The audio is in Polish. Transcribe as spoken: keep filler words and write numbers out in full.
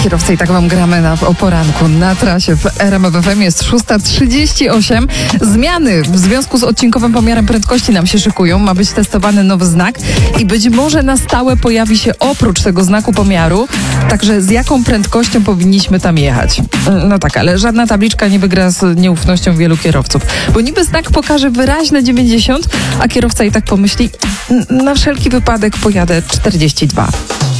kierowcy, i tak wam gramy na, o poranku na trasie w R M F F M. Jest szósta trzydzieści osiem. Zmiany w związku z odcinkowym pomiarem prędkości nam się szykują. Ma być testowany nowy znak i być może na stałe pojawi się oprócz tego znaku pomiaru także z jaką prędkością powinniśmy tam jechać. No tak, ale żadna tabliczka nie wygra z nieufnością wielu kierowców, bo niby znak pokaże wyraźne dziewięćdziesiąt, a kierowca i tak pomyśli, na wszelki wypadek pojadę czterdzieści dwa.